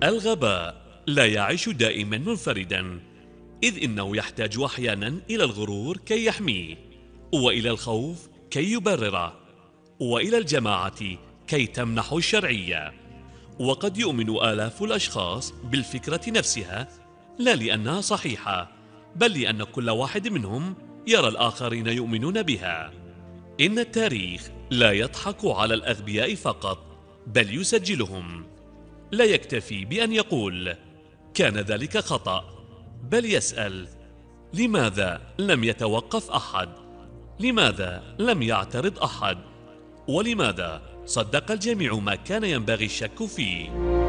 الغباء لا يعيش دائما منفردا، إذ إنه يحتاج أحيانا إلى الغرور كي يحميه، وإلى الخوف كي يبرره، وإلى الجماعة كي تمنح الشرعية. وقد يؤمن آلاف الأشخاص بالفكرة نفسها، لا لأنها صحيحة، بل لأن كل واحد منهم يرى الآخرين يؤمنون بها. إن التاريخ لا يضحك على الأغبياء فقط، بل يسجلهم. لا يكتفي بأن يقول كان ذلك خطأ، بل يسأل لماذا لم يتوقف أحد؟ لماذا لم يعترض أحد؟ ولماذا صدق الجميع ما كان ينبغي الشك فيه؟